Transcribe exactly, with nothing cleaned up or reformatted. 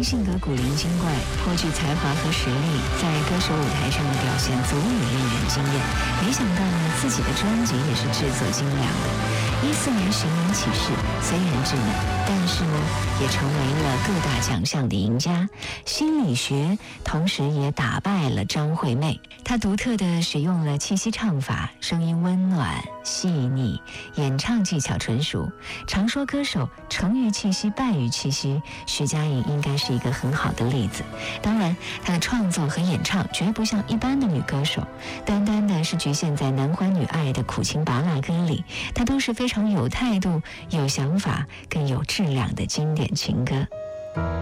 性格古灵精怪，颇具才华和实力，在歌手舞台上的表现足以令人惊艳。没想到呢，自己的专辑也是制作精良的。一四年寻人启事，虽然稚嫩，但是呢，也成为了各大奖项的赢家。心理学同时也打败了张惠妹，她独特的使用了气息唱法，声音温暖细腻，演唱技巧纯熟。常说歌手成于气息败于气息，徐佳莹应该是一个很好的例子。当然，她的创作和演唱绝不像一般的女歌手，单单的是局限在男欢女爱的苦情拔辣歌里，她都是非常有态度、有想法、更有质量的经典情歌。